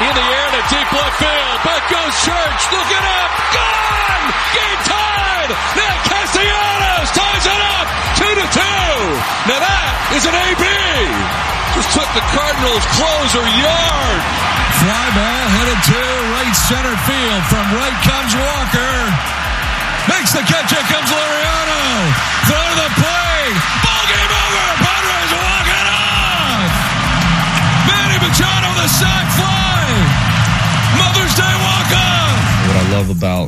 In the air to deep left field. Back goes Church. Looking up. Gone! Game tied! Now Castellanos ties it up. 2-2. Now that is an AB. Just took the Cardinals closer yard. Fly ball headed to right center field. From right comes Walker. Makes the catch. Here comes Laureano. Throw to the plate. Ball game over. Padres walk it off. Manny Machado, the sac fly. Mother's Day walk-off. What I love about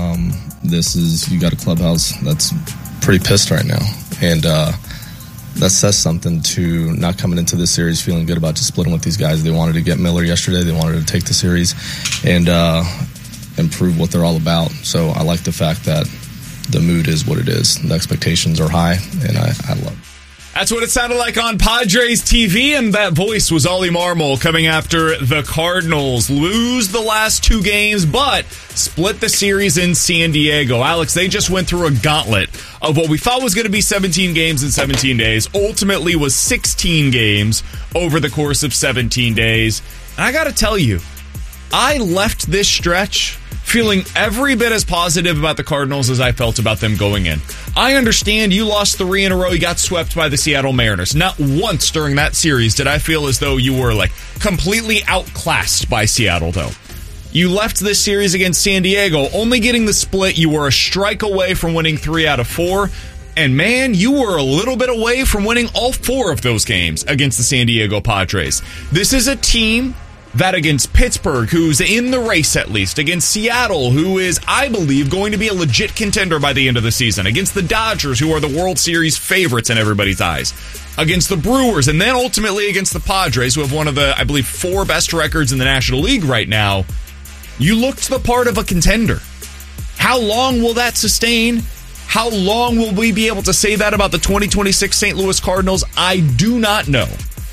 this is you got a clubhouse that's pretty pissed right now. And that says something to not coming into this series feeling good about just splitting with these guys. They wanted to get Miller yesterday. They wanted to take the series and improve what they're all about. So I like the fact that the mood is what it is. The expectations are high, and I love it. That's what it sounded like on Padres TV, and that voice was Ollie Marmol coming after the Cardinals lose the last two games, but split the series in San Diego. Alex, they just went through a gauntlet of what we thought was going to be 17 games in 17 days, ultimately was 16 games over the course of 17 days. And I got to tell you, I left this stretch feeling every bit as positive about the Cardinals as I felt about them going in. I understand you lost 3 in a row. You got swept by the Seattle Mariners. Not once during that series did I feel as though you were completely outclassed by Seattle, though. You left this series against San Diego, only getting the split. You were a strike away from winning 3 out of 4. And man, you were a little bit away from winning all 4 of those games against the San Diego Padres. This is a team that against Pittsburgh, who's in the race at least, against Seattle, who is, I believe, going to be a legit contender by the end of the season, against the Dodgers, who are the World Series favorites in everybody's eyes, against the Brewers, and then ultimately against the Padres, who have one of the, I believe, 4 best records in the National League right now. You looked the part of a contender. How long will that sustain? How long will we be able to say that about the 2026 St. Louis Cardinals? I do not know.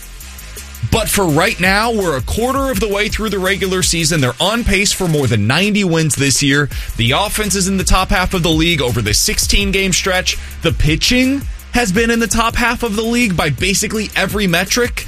But for right now, we're a quarter of the way through the regular season. They're on pace for more than 90 wins this year. The offense is in the top half of the league over the 16-game stretch. The pitching has been in the top half of the league by basically every metric.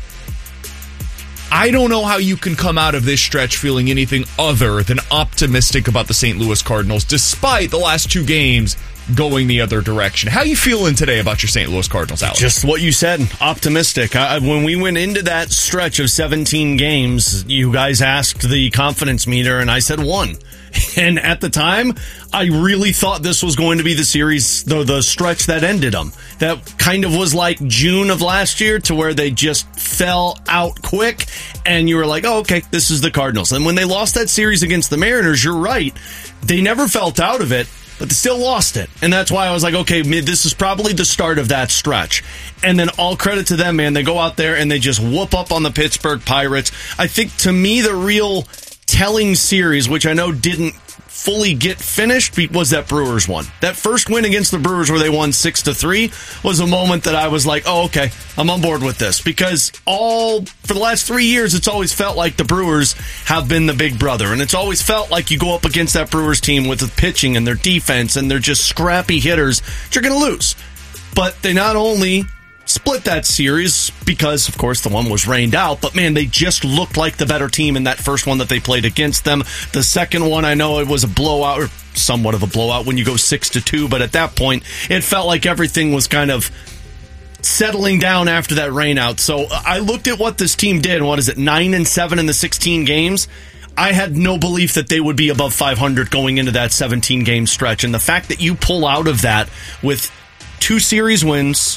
I don't know how you can come out of this stretch feeling anything other than optimistic about the St. Louis Cardinals, despite the last 2 games going the other direction. How you feeling today about your St. Louis Cardinals, Alex? Just what you said, optimistic. When we went into that stretch of 17 games, you guys asked the confidence meter, and I said 1. And at the time, I really thought this was going to be the series, the stretch that ended them. That kind of was like June of last year to where they just fell out quick, and you were like, oh, okay, this is the Cardinals. And when they lost that series against the Mariners, you're right. They never felt out of it, but they still lost it. And that's why I was like, okay, this is probably the start of that stretch. And then all credit to them, man. They go out there and they just whoop up on the Pittsburgh Pirates. I think, to me, the real telling series, which I know didn't fully get finished, was that Brewers one. That first win against the Brewers where they won 6-3 was a moment that I was like, oh, okay, I'm on board with this. Because for the last 3 years, it's always felt like the Brewers have been the big brother. And it's always felt like you go up against that Brewers team with the pitching and their defense and they're just scrappy hitters, you're going to lose. But they not only split that series because, of course, the one was rained out, but man, they just looked like the better team in that first one that they played against them. The second one, I know it was a blowout, or somewhat of a blowout when you go 6-2, but at that point, it felt like everything was kind of settling down after that rain out. So I looked at what this team did, 9-7 in the 16 games. I had no belief that they would be above 500 going into that 17-game stretch, and the fact that you pull out of that with 2 series wins,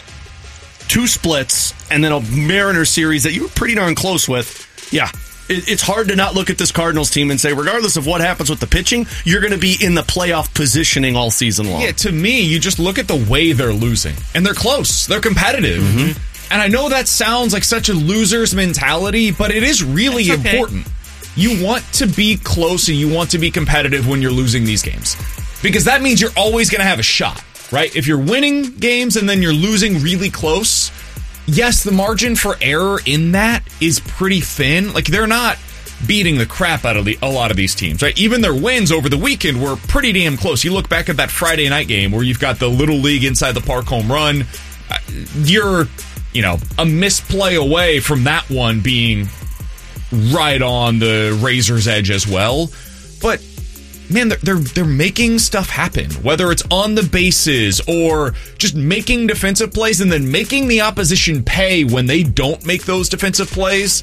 2 splits, and then a Mariners series that you were pretty darn close with. Yeah, it's hard to not look at this Cardinals team and say, regardless of what happens with the pitching, you're going to be in the playoff positioning all season long. Yeah, to me, you just look at the way they're losing, and they're close. They're competitive. Mm-hmm. And I know that sounds like such a loser's mentality, but it is really important. You want to be close and you want to be competitive when you're losing these games, because that means you're always going to have a shot. Right? If you're winning games and then you're losing really close, yes, the margin for error in that is pretty thin. Like, they're not beating the crap out of a lot of these teams, right? Even their wins over the weekend were pretty damn close. You look back at that Friday night game where you've got the Little League inside the park home run. You're, a misplay away from that one being right on the razor's edge as well. But man, they're making stuff happen, whether it's on the bases or just making defensive plays and then making the opposition pay when they don't make those defensive plays.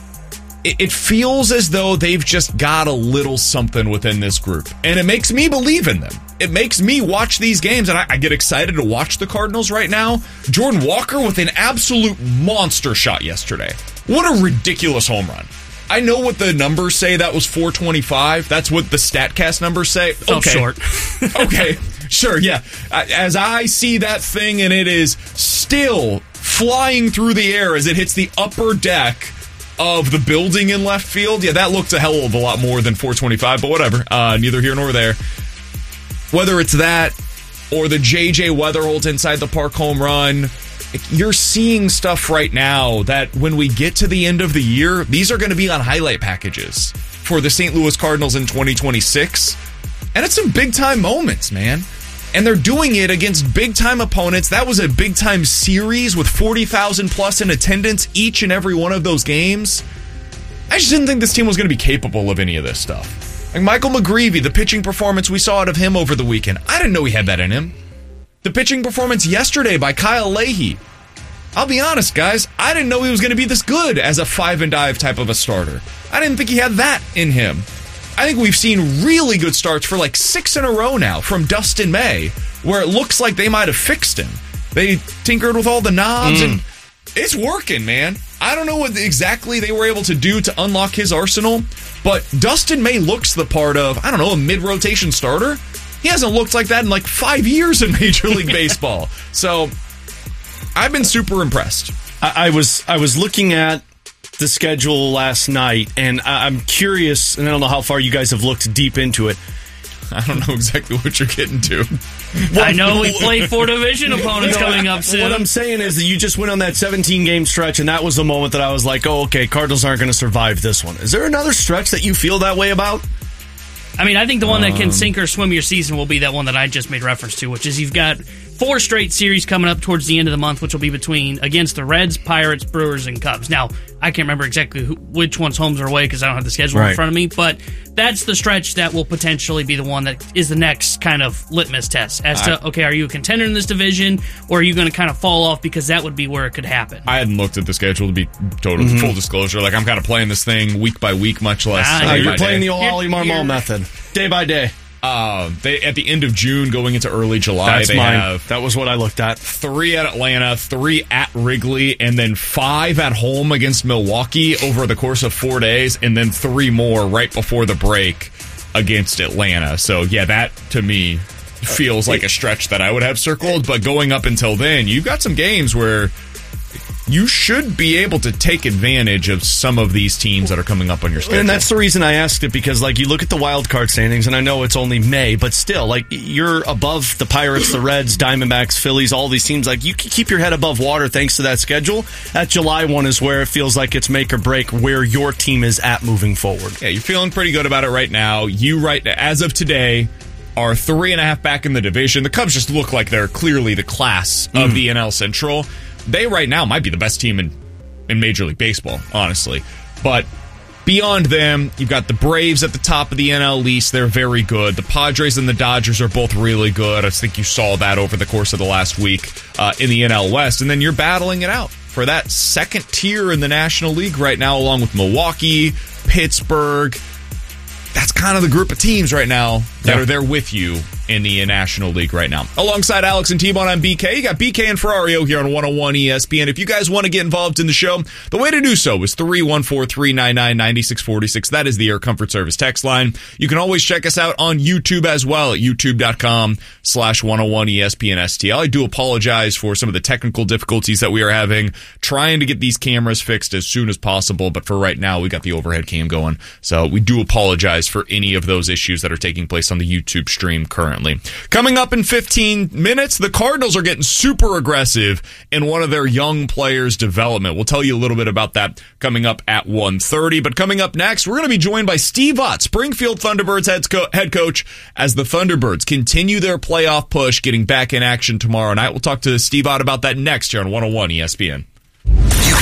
It feels as though they've just got a little something within this group, and it makes me believe in them. It makes me watch these games, and I get excited to watch the Cardinals right now. Jordan Walker with an absolute monster shot yesterday. What a ridiculous home run. I know what the numbers say. That was 425. That's what the StatCast numbers say. Fell short. Okay, sure, yeah. As I see that thing, and it is still flying through the air as it hits the upper deck of the building in left field. Yeah, that looked a hell of a lot more than 425, but whatever. Neither here nor there. Whether it's that or the J.J. Weatherholt inside the park home run, you're seeing stuff right now that when we get to the end of the year, these are going to be on highlight packages for the St. Louis Cardinals in 2026. And it's some big-time moments, man. And they're doing it against big-time opponents. That was a big-time series with 40,000 plus in attendance each and every one of those games. I just didn't think this team was going to be capable of any of this stuff. Like Michael McGreevy, the pitching performance we saw out of him over the weekend, I didn't know he had that in him. The pitching performance yesterday by Kyle Leahy. I'll be honest, guys, I didn't know he was going to be this good as a 5-and-dive type of a starter. I didn't think he had that in him. I think we've seen really good starts for like 6 in a row now from Dustin May, where it looks like they might have fixed him. They tinkered with all the knobs, and it's working, man. I don't know what exactly they were able to do to unlock his arsenal, but Dustin May looks the part of, I don't know, a mid-rotation starter. He hasn't looked like that in like 5 years in Major League Baseball. So I've been super impressed. I was looking at the schedule last night, and I'm curious, and I don't know how far you guys have looked deep into it. I don't know exactly what you're getting to. I know we play 4 division opponents coming up soon. What I'm saying is that you just went on that 17-game stretch, and that was the moment that I was like, oh, okay, Cardinals aren't going to survive this one. Is there another stretch that you feel that way about? I mean, I think the one that can sink or swim your season will be that one that I just made reference to, which is you've got 4 straight series coming up towards the end of the month, which will be against the Reds, Pirates, Brewers, and Cubs. Now, I can't remember exactly which one's homes or away because I don't have the schedule in front of me, but that's the stretch that will potentially be the one that is the next kind of litmus test as to, okay, are you a contender in this division, or are you going to kind of fall off, because that would be where it could happen. I hadn't looked at the schedule, to be totally full disclosure. Like, I'm kind of playing this thing week by week, much less you're playing the old Ollie Marmol method, day by day. They at the end of June, going into early July, that was what I looked at. 3 at Atlanta, 3 at Wrigley, and then 5 at home against Milwaukee over the course of 4 days, and then 3 more right before the break against Atlanta. So yeah, that to me feels like a stretch that I would have circled. But going up until then, you've got some games where you should be able to take advantage of some of these teams that are coming up on your schedule. And that's the reason I asked it, because like you look at the wild card standings, and I know it's only May, but still, like you're above the Pirates, the Reds, Diamondbacks, Phillies, all these teams. Like you can keep your head above water thanks to that schedule. That July one is where it feels like it's make or break where your team is at moving forward. Yeah, you're feeling pretty good about it right now. As of today, are 3.5 back in the division. The Cubs just look like they're clearly the class of the NL Central. They right now might be the best team in Major League Baseball, honestly. But beyond them, you've got the Braves at the top of the NL East. They're very good. The Padres and the Dodgers are both really good. I think you saw that over the course of the last week in the NL West. And then you're battling it out for that second tier in the National League right now, along with Milwaukee, Pittsburgh. That's kind of the group of teams right now that are there with you in the National League right now. Alongside Alex and T-Bone, I'm BK. You got BK and Ferrario here on 101 ESPN. If you guys want to get involved in the show, the way to do so is 314-399-9646. That is the Air Comfort Service text line. You can always check us out on YouTube as well at youtube.com/101ESPN-STL. I do apologize for some of the technical difficulties that we are having, trying to get these cameras fixed as soon as possible, but for right now, we got the overhead cam going. So we do apologize for any of those issues that are taking place on the YouTube stream currently. Coming up in 15 minutes, the Cardinals are getting super aggressive in one of their young players' development. We'll tell you a little bit about that coming up at 1:30. But coming up next, we're going to be joined by Steve Ott, Springfield Thunderbirds head coach, as the Thunderbirds continue their playoff push, getting back in action tomorrow night. We'll talk to Steve Ott about that next here on 101 ESPN.